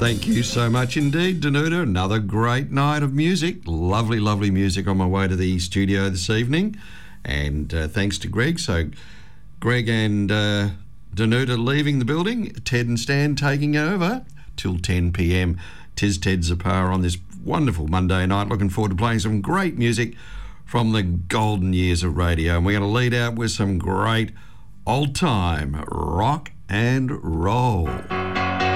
Thank you so much indeed, Danuta. Another great night of music. Lovely, lovely music on my way to the studio this evening. And thanks to Greg. So Greg and Danuta leaving the building. Ted and Stan taking over till 10 p.m. Tis Ted Zapara on this wonderful Monday night. Looking forward to playing some great music from the golden years of radio. And we're going to lead out with some great old-time rock and roll.